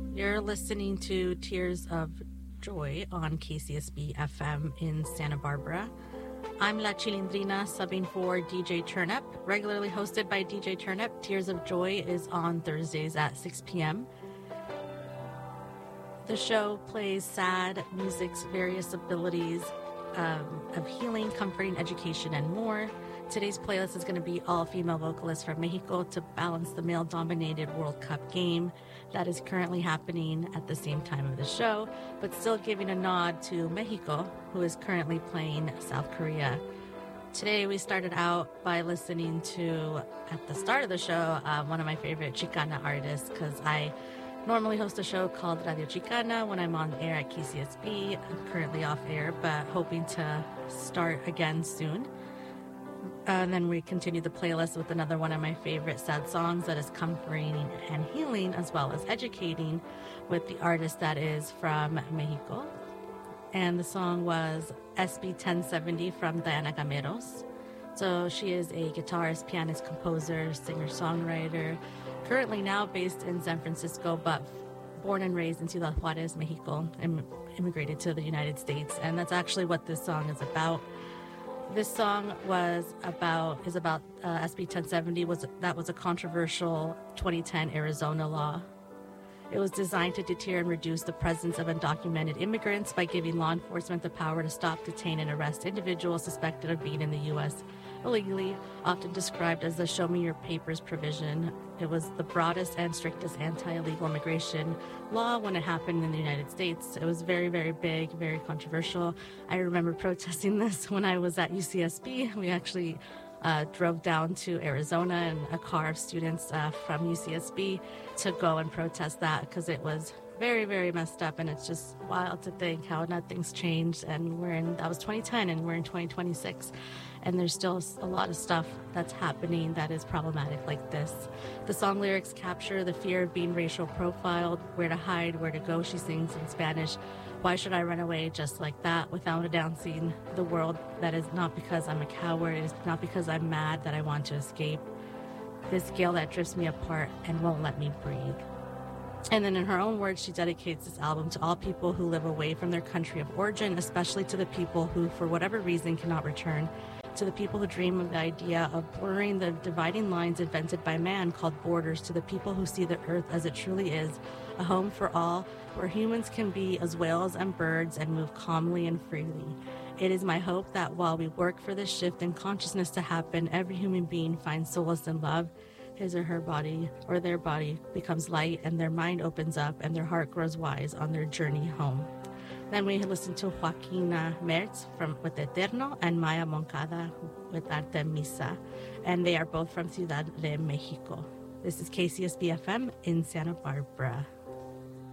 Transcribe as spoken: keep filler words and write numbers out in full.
You're listening to Tears of Joy on K C S B F M in Santa Barbara. I'm La Chilindrina, subbing for D J Turnup. Regularly hosted by D J Turnup, Tears of Joy is on Thursdays at six p.m. The show plays sad music's various abilities um, of healing, comforting, education, and more. Today's playlist is going to be all female vocalists from Mexico to balance the male-dominated World Cup game that is currently happening at the same time of the show, but still giving a nod to Mexico, who is currently playing South Korea. Today we started out by listening to, at the start of the show, uh, one of my favorite Chicana artists, because I normally host a show called Radio Chicana when I'm on air at K C S B. I'm currently off air, but hoping to start again soon. Uh, and then we continue the playlist with another one of my favorite sad songs that is comforting and healing as well as educating, with the artist that is from Mexico. And the song was S B ten seventy from Diana Gameros. So she is a guitarist, pianist, composer, singer-songwriter, currently now based in San Francisco, but born and raised in Ciudad Juarez, Mexico, and immigrated to the United States. And that's actually what this song is about. This song was about is about uh, S B ten seventy. Was that was a controversial twenty ten Arizona law. It was designed to deter and reduce the presence of undocumented immigrants by giving law enforcement the power to stop, detain, and arrest individuals suspected of being in the U S illegally, often described as the Show Me Your Papers provision. It was the broadest and strictest anti-illegal immigration law when it happened in the United States. It was very, very big, very controversial. I remember protesting this when I was at U C S B. We actually uh, drove down to Arizona in a car of students uh, from U C S B to go and protest that, because it was very, very messed up, and it's just wild to think how nothing's changed. And we're in, that was twenty ten, and we're in twenty twenty-six. And there's still a lot of stuff that's happening that is problematic like this. The song lyrics capture the fear of being racial profiled, where to hide, where to go, she sings in Spanish. Why should I run away just like that without announcing the world that is not because I'm a coward, it's not because I'm mad that I want to escape. This gale that drifts me apart and won't let me breathe. And then in her own words, she dedicates this album to all people who live away from their country of origin, especially to the people who, for whatever reason, cannot return, to the people who dream of the idea of blurring the dividing lines invented by man called borders, to the people who see the earth as it truly is, a home for all, where humans can be as whales and birds and move calmly and freely. It is my hope that while we work for this shift in consciousness to happen, every human being finds solace in love. His or her body or their body becomes light, and their mind opens up, and their heart grows wise on their journey home. Then we listen to Joaquina Mertz from with Eterno and Maya Moncada with Artemisa, and they are both from Ciudad de Mexico. This is K C S B F M in Santa Barbara.